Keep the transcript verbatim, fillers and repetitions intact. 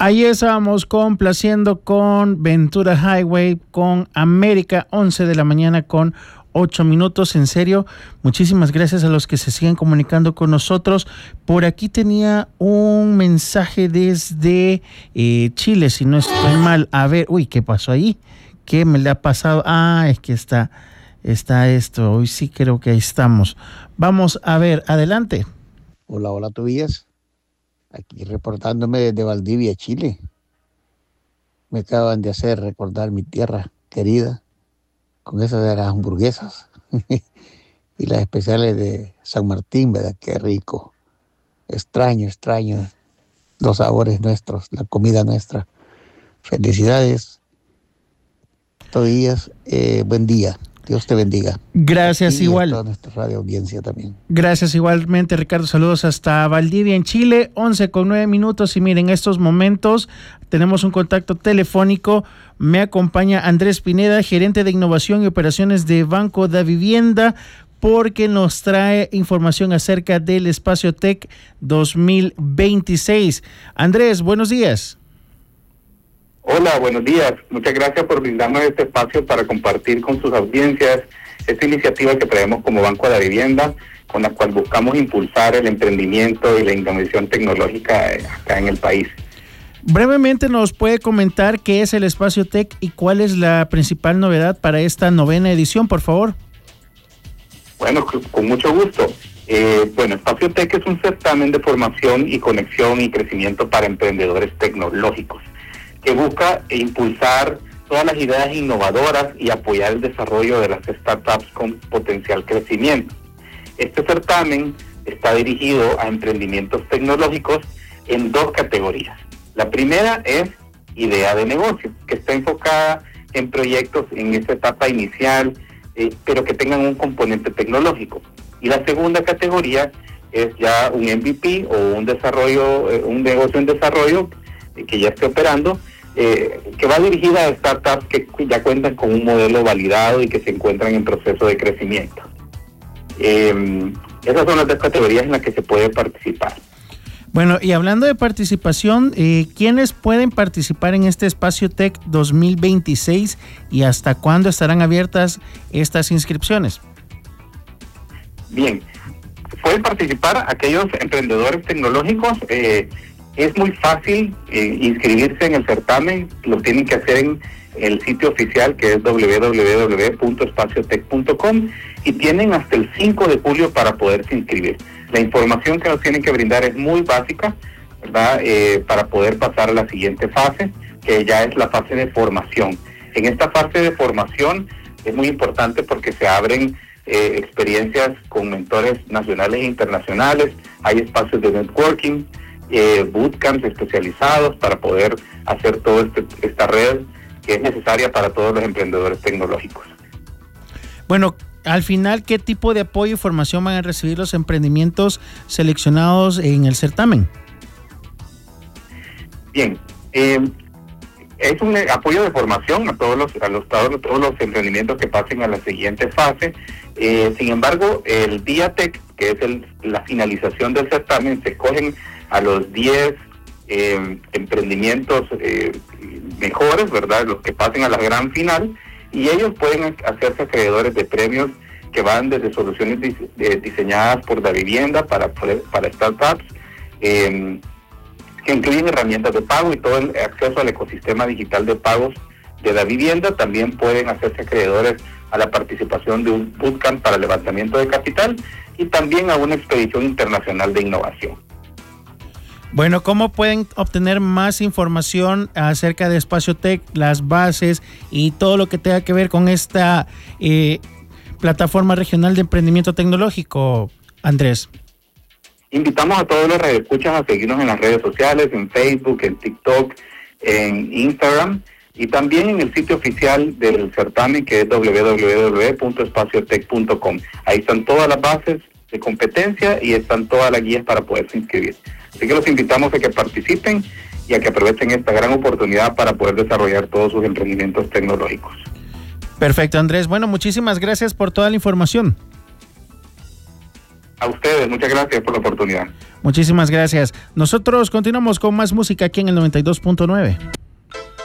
Ahí estábamos complaciendo con Ventura Highway, con América, once de la mañana con ocho minutos. En serio, muchísimas gracias a los que se siguen comunicando con nosotros. Por aquí tenía un mensaje desde eh, Chile, si no estoy mal. A ver, uy, ¿qué pasó ahí? ¿Qué me le ha pasado? Ah, es que está, está esto. Hoy sí creo que ahí estamos. Vamos a ver, adelante. Hola, hola, Tobías. Aquí reportándome desde Valdivia, Chile. Me acaban de hacer recordar mi tierra querida con esas de las hamburguesas y las especiales de San Martín, ¿verdad? Qué rico. Extraño, extraño los sabores nuestros, la comida nuestra. Felicidades. Tobías, eh, buen día. Dios te bendiga. Gracias, y igual. A toda nuestra radio audiencia también. Gracias igualmente, Ricardo. Saludos hasta Valdivia, en Chile, once con nueve minutos. Y miren, en estos momentos tenemos un contacto telefónico. Me acompaña Andrés Pineda, gerente de innovación y operaciones de Banco da Vivienda, porque nos trae información acerca del Espacio Tech dos mil veintiséis. Andrés, buenos días. Hola, buenos días. Muchas gracias por brindarnos este espacio para compartir con sus audiencias esta iniciativa que traemos como Banco de la Vivienda, con la cual buscamos impulsar el emprendimiento y la innovación tecnológica acá en el país. Brevemente, ¿nos puede comentar qué es el Espacio Tech y cuál es la principal novedad para esta novena edición, por favor? Bueno, con mucho gusto. Eh, bueno, Espacio Tech es un certamen de formación y conexión y crecimiento para emprendedores tecnológicos, que busca impulsar todas las ideas innovadoras y apoyar el desarrollo de las startups con potencial crecimiento. Este certamen está dirigido a emprendimientos tecnológicos en dos categorías. La primera es idea de negocio, que está enfocada en proyectos en esta etapa inicial, eh, pero que tengan un componente tecnológico. Y la segunda categoría es ya un M V P o un desarrollo, eh, un negocio en desarrollo eh, que ya esté operando, Eh, que va dirigida a startups que ya cuentan con un modelo validado y que se encuentran en proceso de crecimiento. Eh, esas son las dos categorías en las que se puede participar. Bueno, y hablando de participación, eh, ¿quiénes pueden participar en este Espacio Tech dos mil veintiséis y hasta cuándo estarán abiertas estas inscripciones? Bien, pueden participar aquellos emprendedores tecnológicos. eh, Es muy fácil eh, inscribirse en el certamen. Lo tienen que hacer en el sitio oficial, que es doble u doble u doble u punto espacio tech punto com, y tienen hasta el cinco de julio para poderse inscribir. La información que nos tienen que brindar es muy básica, ¿verdad? Eh, para poder pasar a la siguiente fase, que ya es la fase de formación. En esta fase de formación es muy importante porque se abren eh, experiencias con mentores nacionales e internacionales, hay espacios de networking, Eh, bootcamps especializados para poder hacer toda este, esta red que es necesaria para todos los emprendedores tecnológicos. Bueno, al final, ¿qué tipo de apoyo y formación van a recibir los emprendimientos seleccionados en el certamen? Bien, eh, es un apoyo de formación a todos los a los todos, todos los emprendimientos que pasen a la siguiente fase. Eh, sin embargo, el Día Tech, que es el, la finalización del certamen, se escogen a los diez eh, emprendimientos eh, mejores, ¿verdad? Los que pasen a la gran final, y ellos pueden hacerse acreedores de premios que van desde soluciones dise- de, diseñadas por Da Vivienda para, para startups, eh, que incluyen herramientas de pago y todo el acceso al ecosistema digital de pagos de Da Vivienda. También pueden hacerse acreedores a la participación de un bootcamp para levantamiento de capital y también a una expedición internacional de innovación. Bueno, ¿cómo pueden obtener más información acerca de Espacio Tech, las bases y todo lo que tenga que ver con esta eh, plataforma regional de emprendimiento tecnológico, Andrés? Invitamos a todos los radioescuchas a seguirnos en las redes sociales, en Facebook, en TikTok, en Instagram y también en el sitio oficial del certamen, que es doble u doble u doble u punto espacio tech punto com. Ahí están todas las bases de competencia y están todas las guías para poderse inscribir. Así que los invitamos a que participen y a que aprovechen esta gran oportunidad para poder desarrollar todos sus emprendimientos tecnológicos. Perfecto, Andrés. Bueno, muchísimas gracias por toda la información. A ustedes, muchas gracias por la oportunidad. Muchísimas gracias. Nosotros continuamos con más música aquí en el noventa y dos punto nueve.